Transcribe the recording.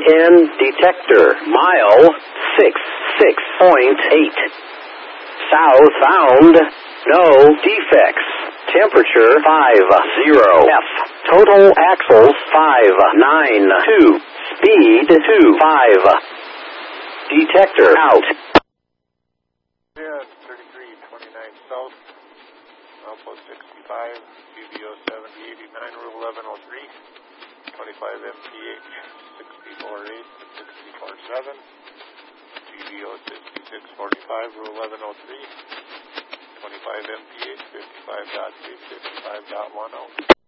EN detector. Mile 66.8. Southbound. No defects. Temperature 50 F. Total axles 592. Speed 25. Detector out. Yeah, 3329 South, Outpost 65, BBO 7089, Rule 1103, 25 MPH 648 647, BBO 6645, Rule 1103, 25 MPH 55.355.10.